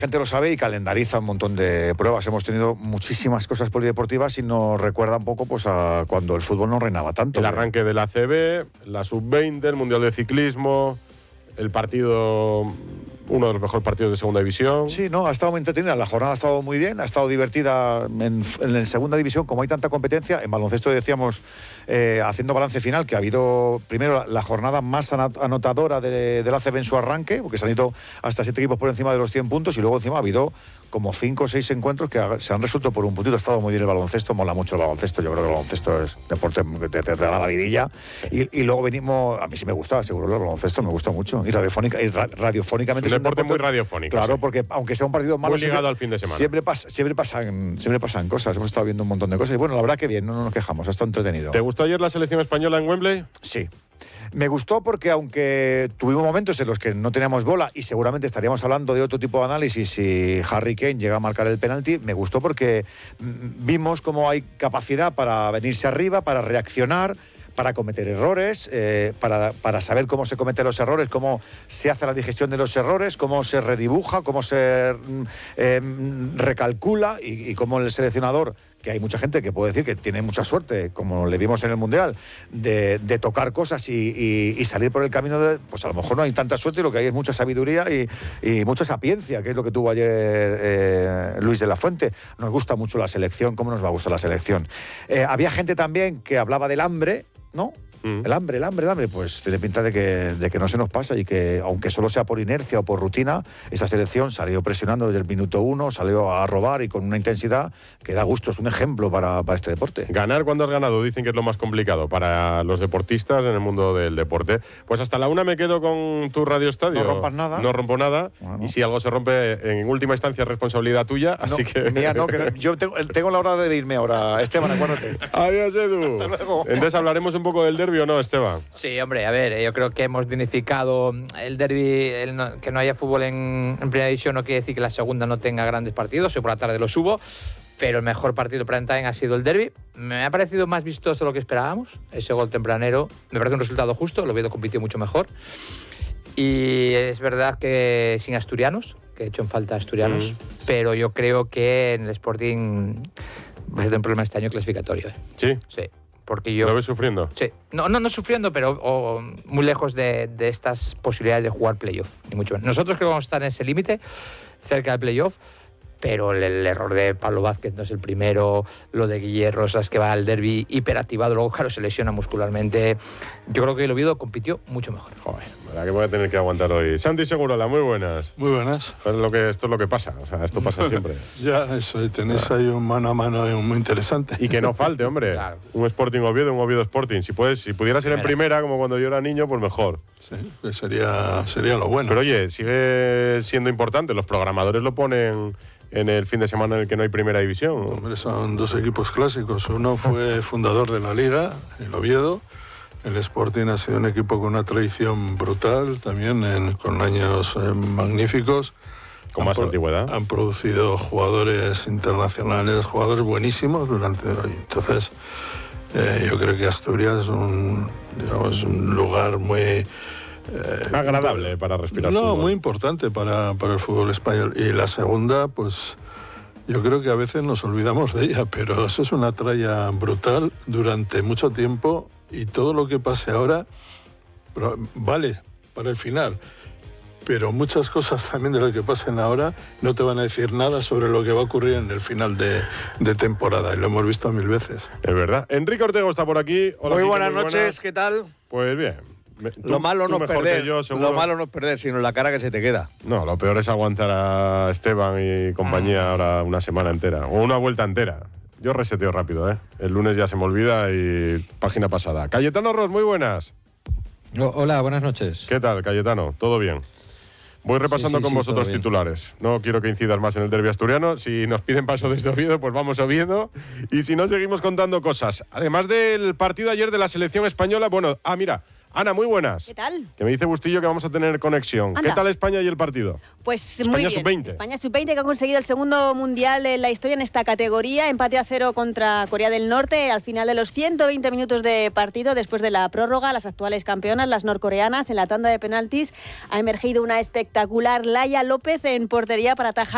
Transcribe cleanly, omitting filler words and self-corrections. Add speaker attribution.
Speaker 1: La gente lo sabe y calendariza un montón de pruebas. Hemos tenido muchísimas cosas polideportivas y nos recuerda un poco pues a cuando el fútbol no reinaba tanto.
Speaker 2: El arranque de la ACB, la Sub-20, el Mundial de Ciclismo, el partido, uno de los mejores partidos de segunda división.
Speaker 1: Sí, no, ha estado muy entretenida. La jornada ha estado muy bien, ha estado divertida en segunda división. Como hay tanta competencia, en baloncesto decíamos, haciendo balance final, que ha habido primero la jornada más anotadora de la ACB en su arranque, porque se han ido hasta 7 equipos por encima de los 100 puntos, y luego encima ha habido como 5 o 6 encuentros que se han resuelto por un puntito. Ha estado muy bien el baloncesto, mola mucho el baloncesto. Yo creo que el baloncesto es deporte que te da la vidilla. Y luego venimos, a mí sí me gusta, seguro el baloncesto me gusta mucho. Y radiofónicamente
Speaker 2: es un deporte muy radiofónico.
Speaker 1: Claro,
Speaker 2: sí.
Speaker 1: porque aunque sea un partido malo,
Speaker 2: muy ligado al fin de semana.
Speaker 1: Siempre pasan cosas. Hemos estado viendo un montón de cosas. Y bueno, la verdad que bien, no nos quejamos, ha estado entretenido.
Speaker 2: ¿Te gustó ayer la selección española en Wembley?
Speaker 1: Sí. Me gustó porque aunque tuvimos momentos en los que no teníamos bola y seguramente estaríamos hablando de otro tipo de análisis si Harry Kane llega a marcar el penalti, me gustó porque vimos cómo hay capacidad para venirse arriba, para reaccionar, para cometer errores, para saber cómo se cometen los errores, cómo se hace la digestión de los errores, cómo se redibuja, cómo se recalcula y cómo el seleccionador, que hay mucha gente que puede decir que tiene mucha suerte, como le vimos en el Mundial, de tocar cosas y salir por el camino pues a lo mejor no hay tanta suerte y lo que hay es mucha sabiduría y mucha sapiencia, que es lo que tuvo ayer Luis de la Fuente. Nos gusta mucho la selección, ¿cómo nos va a gustar la selección? Había gente también que hablaba del hambre, ¿no? El hambre, pues tiene pinta de que no se nos pasa y que, aunque solo sea por inercia o por rutina, esta selección salió presionando desde el minuto 1, salió a robar y con una intensidad que da gusto, es un ejemplo para este deporte.
Speaker 2: Ganar cuando has ganado dicen que es lo más complicado para los deportistas en el mundo del deporte. Pues hasta la 1 me quedo con tu Radio Estadio.
Speaker 1: No rompas nada.
Speaker 2: No rompo nada.
Speaker 1: Bueno.
Speaker 2: Y si algo se rompe, en última instancia es responsabilidad tuya, así que...
Speaker 1: Mía no, que yo tengo la hora de irme ahora. Esteban, acuérdate.
Speaker 2: Adiós, Edu.
Speaker 1: Hasta luego.
Speaker 2: Entonces hablaremos un poco del derbi o no, Esteban.
Speaker 3: Sí, hombre, a ver, yo creo que hemos dignificado el derbi, que no haya fútbol en primera división no quiere decir que la segunda no tenga grandes partidos, hoy por la tarde lo subo, pero el mejor partido prime time ha sido el derbi. Me ha parecido más vistoso de lo que esperábamos, ese gol tempranero, me parece un resultado justo, el Oviedo compitió mucho mejor, y es verdad que sin asturianos, que he hecho en falta asturianos, pero yo creo que en el Sporting va a ser un problema este año clasificatorio.
Speaker 2: ¿Sí?
Speaker 3: Sí. Porque yo...
Speaker 2: ¿Lo ves sufriendo?
Speaker 3: Sí. No sufriendo, pero muy lejos de estas posibilidades de jugar playoff, ni mucho menos. Nosotros creo que vamos a estar en ese límite, cerca del playoff, pero el error de Pablo Vázquez no es el primero, lo de Guille Rosas, que va al derbi hiperactivado, luego claro, se lesiona muscularmente. Yo creo que el Oviedo compitió mucho mejor.
Speaker 2: Joder, verdad que voy a tener que aguantar hoy. Santi Segurola, muy buenas.
Speaker 4: Muy buenas.
Speaker 2: Esto es lo que pasa, o sea, esto pasa siempre.
Speaker 4: Ya, eso, tenéis ahí un mano a mano muy interesante.
Speaker 2: Y que no falte, hombre.
Speaker 3: Claro.
Speaker 2: Un Sporting Oviedo, un Oviedo Sporting. Si pudiera ser en primera, como cuando yo era niño, pues mejor.
Speaker 4: Sí, que sería lo bueno.
Speaker 2: Pero oye, sigue siendo importante. Los programadores lo ponen en el fin de semana en el que no hay primera división.
Speaker 4: Hombre, son dos equipos clásicos. Uno fue fundador de la Liga, el Oviedo. El Sporting ha sido un equipo con una tradición brutal, también con años magníficos.
Speaker 2: Con más antigüedad.
Speaker 4: Han producido jugadores internacionales, jugadores buenísimos durante hoy. Entonces, yo creo que Asturias es un lugar muy...
Speaker 2: agradable para respirar.
Speaker 4: No,
Speaker 2: fútbol.
Speaker 4: muy importante para el fútbol español. Y la segunda, pues yo creo que a veces nos olvidamos de ella, pero eso es una tralla brutal durante mucho tiempo y todo lo que pase ahora vale para el final. Pero muchas cosas también de lo que pasen ahora no te van a decir nada sobre lo que va a ocurrir en el final de temporada. Y lo hemos visto 1000 veces.
Speaker 2: Es verdad. Enrique Ortega está por aquí. Hola,
Speaker 5: muy
Speaker 2: Quique,
Speaker 5: buenas
Speaker 2: muy
Speaker 5: noches,
Speaker 2: buenas.
Speaker 5: ¿qué tal?
Speaker 2: Pues bien.
Speaker 5: Lo malo no es perder,
Speaker 2: lo
Speaker 5: malo no es perder, sino la cara que se te queda.
Speaker 2: No, lo peor es aguantar a Esteban y compañía ahora una semana entera, o una vuelta entera. Yo reseteo rápido, ¿eh? El lunes ya se me olvida y página pasada. Cayetano Ros, muy buenas.
Speaker 6: Hola, buenas noches.
Speaker 2: ¿Qué tal, Cayetano? ¿Todo bien? Voy repasando con vosotros titulares. No quiero que incidas más en el derbi asturiano. Si nos piden paso desde Oviedo, pues vamos a Oviedo. Y si no, seguimos contando cosas. Además del partido ayer de la selección española, bueno, mira, Ana, muy buenas.
Speaker 7: ¿Qué tal?
Speaker 2: Que me dice Bustillo que vamos a tener conexión.
Speaker 7: Anda.
Speaker 2: ¿Qué tal España y el partido?
Speaker 7: Pues
Speaker 2: España
Speaker 7: muy bien.
Speaker 2: sub-20.
Speaker 7: España sub-20 que ha conseguido el segundo mundial en la historia en esta categoría. Empate a 0 contra Corea del Norte al final de los 120 minutos de partido. Después de la prórroga, las actuales campeonas, las norcoreanas, en la tanda de penaltis ha emergido una espectacular Laia López en portería para atajar